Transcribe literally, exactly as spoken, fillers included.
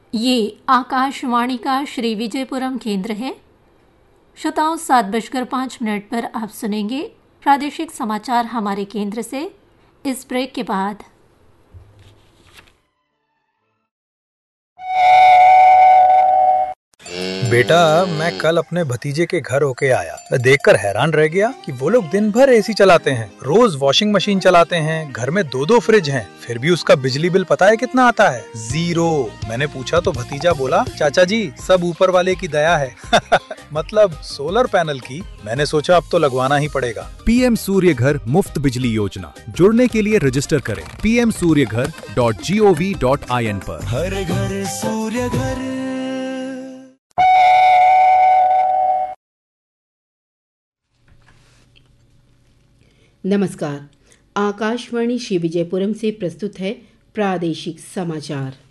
ये आकाशवाणी का श्री विजयपुरम केंद्र है। श्रोताओं, सात बजकर पाँच मिनट पर आप सुनेंगे प्रादेशिक समाचार हमारे केंद्र से। इस ब्रेक के बाद बेटा, मैं कल अपने भतीजे के घर होके आया। मैं देखकर हैरान रह गया कि वो लोग दिन भर एसी चलाते हैं, रोज वॉशिंग मशीन चलाते हैं, घर में दो दो फ्रिज हैं, फिर भी उसका बिजली बिल पता है कितना आता है? जीरो। मैंने पूछा तो भतीजा बोला, चाचा जी सब ऊपर वाले की दया है। मतलब सोलर पैनल की। मैंने सोचा अब तो लगवाना ही पड़ेगा। पीएम सूर्य घर मुफ्त बिजली योजना। जुड़ने के लिए रजिस्टर करें पी एम सूर्य घर dot G O V dot I N पर। हर घर सूर्य घर। नमस्कार। आकाशवाणी श्री विजयपुरम से प्रस्तुत है प्रादेशिक समाचार।